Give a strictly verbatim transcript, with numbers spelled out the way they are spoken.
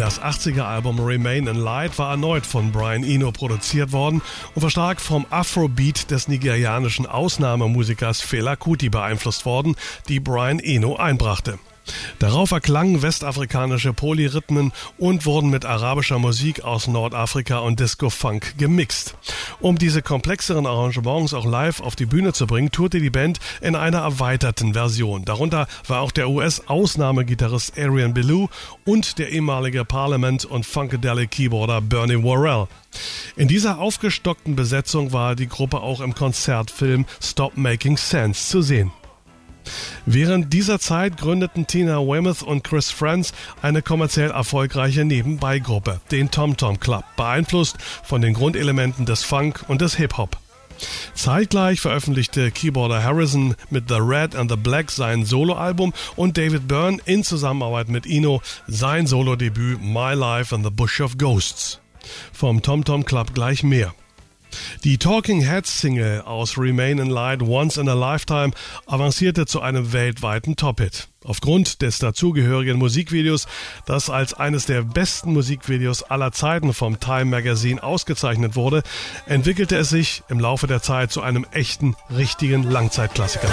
Das achtziger-Album Remain in Light war erneut von Brian Eno produziert worden und war stark vom Afrobeat des nigerianischen Ausnahmemusikers Fela Kuti beeinflusst worden, die Brian Eno einbrachte. Darauf erklangen westafrikanische Polyrhythmen und wurden mit arabischer Musik aus Nordafrika und Disco-Funk gemixt. Um diese komplexeren Arrangements auch live auf die Bühne zu bringen, tourte die Band in einer erweiterten Version. Darunter war auch der U S-Ausnahmegitarrist Arian Belew und der ehemalige Parliament- und Funkadelic-Keyboarder Bernie Worrell. In dieser aufgestockten Besetzung war die Gruppe auch im Konzertfilm Stop Making Sense zu sehen. Während dieser Zeit gründeten Tina Weymouth und Chris Frantz eine kommerziell erfolgreiche Nebenbeigruppe, den Tom Tom Club, beeinflusst von den Grundelementen des Funk und des Hip-Hop. Zeitgleich veröffentlichte Keyboarder Harrison mit The Red and the Black sein Soloalbum und David Byrne in Zusammenarbeit mit Eno sein Solodebüt My Life in the Bush of Ghosts. Vom Tom Tom Club gleich mehr. Die Talking Heads Single aus Remain in Light Once in a Lifetime avancierte zu einem weltweiten Top-Hit. Aufgrund des dazugehörigen Musikvideos, das als eines der besten Musikvideos aller Zeiten vom Time Magazine ausgezeichnet wurde, entwickelte es sich im Laufe der Zeit zu einem echten, richtigen Langzeitklassiker.